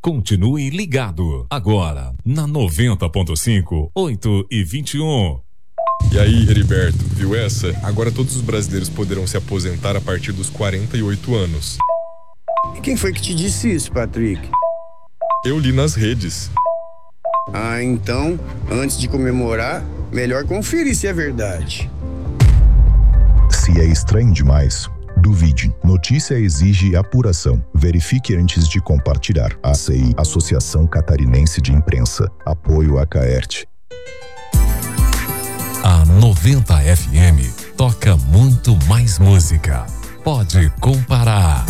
Continue ligado. Agora, na 90.5, 8h21. E aí, Heriberto, viu essa? Agora todos os brasileiros poderão se aposentar a partir dos 48 anos. E quem foi que te disse isso, Patrick? Eu li nas redes. Ah, então, antes de comemorar, melhor conferir se é verdade. Se é estranho demais, duvide. Notícia exige apuração. Verifique antes de compartilhar. ACI, Associação Catarinense de Imprensa. Apoio a Caerte. A 90 FM toca muito mais música. Pode comparar.